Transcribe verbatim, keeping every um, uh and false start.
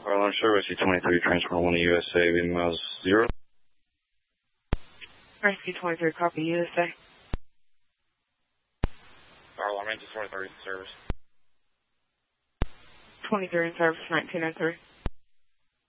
Fire alarm service, C twenty-three, transfer one to U S A, leaving miles zero. Rescue twenty-three, copy U S A. Fire alarm engine twenty-three, service. twenty-three in service, nineteen oh three.